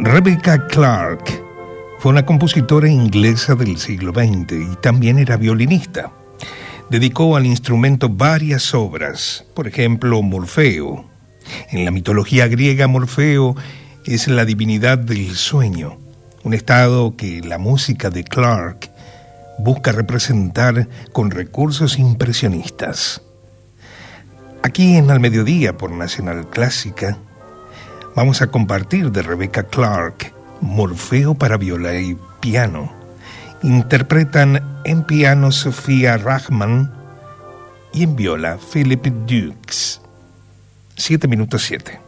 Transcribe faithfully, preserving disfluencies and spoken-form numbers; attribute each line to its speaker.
Speaker 1: Rebecca Clarke fue una compositora inglesa del siglo veinte y también era violinista. Dedicó al instrumento varias obras, por ejemplo, Morfeo. En la mitología griega, Morfeo es la divinidad del sueño, un estado que la música de Clarke busca representar con recursos impresionistas. Aquí en Al Mediodía por Nacional Clásica vamos a compartir de Rebecca Clarke Morfeo para viola y piano. Interpretan en piano Sofía Rahman y en viola Philip Dukes. Siete minutos siete.